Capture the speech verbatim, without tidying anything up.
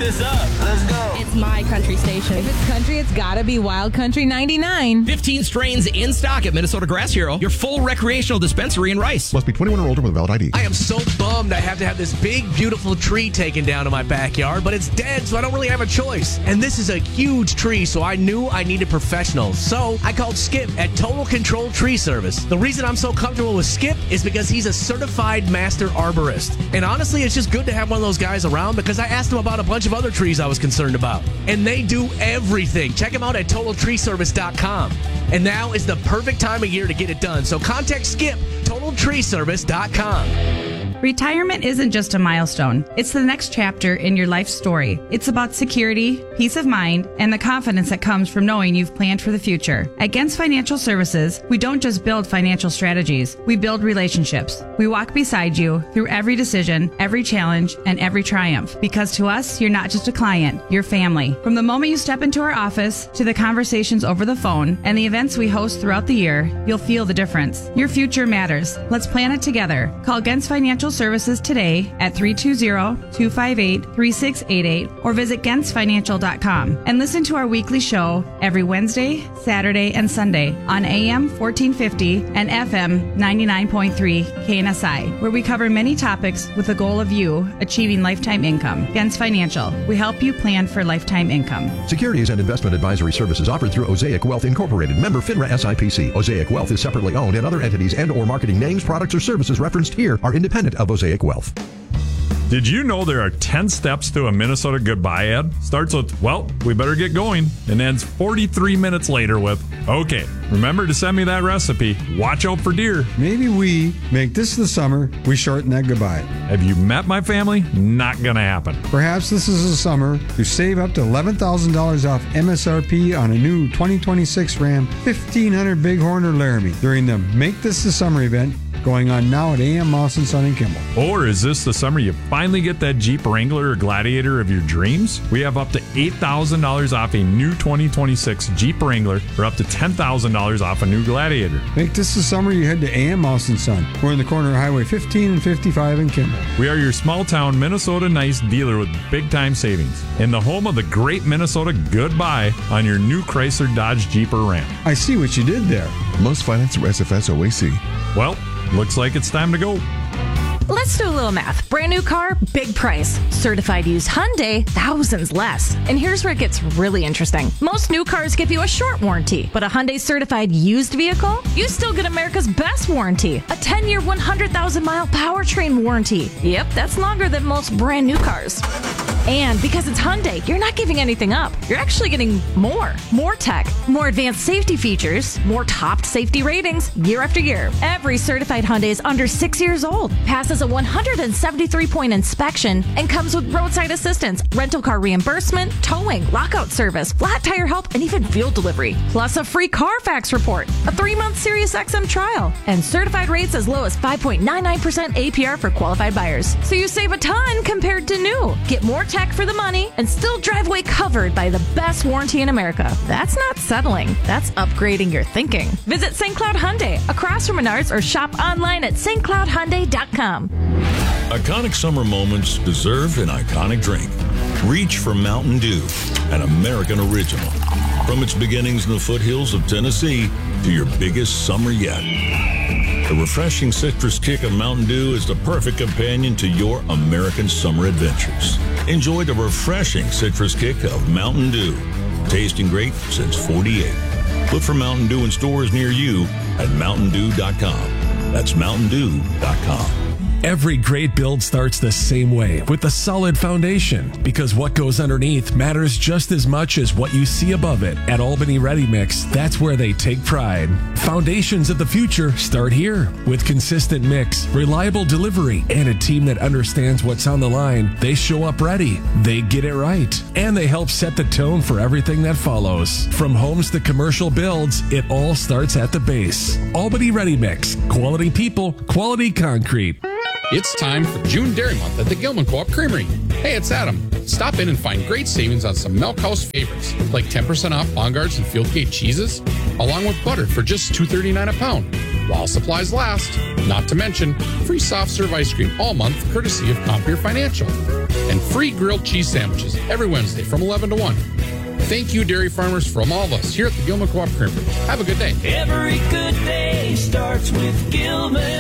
this up. Let's go. It's my country station. If it's country, it's gotta be Wild Country ninety-nine. fifteen strains in stock at Minnesota Grass Hero, your full recreational dispensary in Rice. Must be twenty-one or older with a valid I D. I am so bummed I have to have this big, beautiful tree taken down in my backyard, but it's dead, so I don't really have a choice. And this is a huge tree, so I knew I needed professionals. So I called Skip at Total Control Tree Service. The reason I'm so comfortable with Skip is because he's a certified master arborist. And honestly, it's just good to have one of those guys around because I asked him about a bunch of other trees I was concerned about. And they do everything. Check them out at total tree service dot com. And now is the perfect time of year to get it done. So contact Skip, total tree service dot com. Retirement isn't just a milestone. It's the next chapter in your life story. It's about security, peace of mind, and the confidence that comes from knowing you've planned for the future. At Gens Financial Services, we don't just build financial strategies. We build relationships. We walk beside you through every decision, every challenge, and every triumph. Because to us, you're not just a client, you're family. From the moment you step into our office to the conversations over the phone and the events we host throughout the year, you'll feel the difference. Your future matters. Let's plan it together. Call Gens Financial Services today at three two zero, two five eight, three six eight eight or visit gens financial dot com and listen to our weekly show every Wednesday, Saturday, and Sunday on A M fourteen fifty and F M ninety-nine point three K N S I, where we cover many topics with the goal of you achieving lifetime income. Gens Financial, we help you plan for lifetime income. Securities and investment advisory services offered through Osaic Wealth Incorporated, member FINRA S I P C. Osaic Wealth is separately owned, and other entities and or marketing names, products, or services referenced here are independent of Osaic Wealth. Did you know there are ten steps to a Minnesota Goodbye ad? Starts with, well, we better get going, and ends forty-three minutes later with, okay, remember to send me that recipe. Watch out for deer. Maybe we make this the summer we shorten that goodbye. Have you met my family? Not gonna happen. Perhaps this is the summer to save up to eleven thousand dollars off M S R P on a new twenty twenty-six Ram fifteen hundred Bighorn or Laramie during the Make This the Summer event going on now at A M Moss Son and Kimball. Or is this the summer you finally get that Jeep Wrangler or Gladiator of your dreams? We have up to eight thousand dollars off a new twenty twenty-six Jeep Wrangler or up to ten thousand dollars off a new Gladiator. Make this the summer you head to A M Moss Son. We're in the corner of Highway fifteen and fifty-five in Kimball. We are your small town Minnesota nice dealer with big time savings and the home of the great Minnesota Goodbye on your new Chrysler, Dodge, Jeep, or Ram. I see what you did there. Most finance through S F S O A C. Well, looks like it's time to go. Let's do a little math. Brand new car, big price. Certified used Hyundai, thousands less. And here's where it gets really interesting. Most new cars give you a short warranty, but a Hyundai certified used vehicle, you still get America's best warranty. A ten-year, one hundred thousand mile powertrain warranty. Yep, that's longer than most brand new cars. And because it's Hyundai, you're not giving anything up. You're actually getting more. More tech, more advanced safety features, more top safety ratings year after year. Every certified Hyundai is under six years old, passes a one hundred seventy-three point inspection, and comes with roadside assistance, rental car reimbursement, towing, lockout service, flat tire help, and even fuel delivery. Plus a free Carfax report, a three-month Sirius X M trial, and certified rates as low as five point nine nine percent A P R for qualified buyers. So you save a ton compared to new. Get more tech for the money and still drive away covered by the best warranty in America. That's not settling. That's upgrading your thinking. Visit Saint Cloud Hyundai across from Menards or shop online at st cloud hyundai dot com. Iconic summer moments deserve an iconic drink. Reach for Mountain Dew, an American original. From its beginnings in the foothills of Tennessee to your biggest summer yet. The refreshing citrus kick of Mountain Dew is the perfect companion to your American summer adventures. Enjoy the refreshing citrus kick of Mountain Dew. Tasting great since forty-eight. Look for Mountain Dew in stores near you at mountain dew dot com. That's mountain dew dot com. Every great build starts the same way, with a solid foundation, because what goes underneath matters just as much as what you see above it. At Albany Ready Mix, that's where they take pride. Foundations of the future start here. With consistent mix, reliable delivery, and a team that understands what's on the line, they show up ready, they get it right, and they help set the tone for everything that follows. From homes to commercial builds, it all starts at the base. Albany Ready Mix, quality people, quality concrete. It's time for June Dairy Month at the Gilman Co-op Creamery. Hey, it's Adam. Stop in and find great savings on some Milk House favorites, like ten percent off Bongards and Fieldgate cheeses, along with butter for just two thirty-nine a pound, while supplies last. Not to mention, free soft serve ice cream all month, courtesy of Compeer Financial. and free grilled cheese sandwiches every Wednesday from eleven to one. Thank you, dairy farmers, from all of us here at the Gilman Co-op Creamery. Have a good day. Every good day starts with Gilman.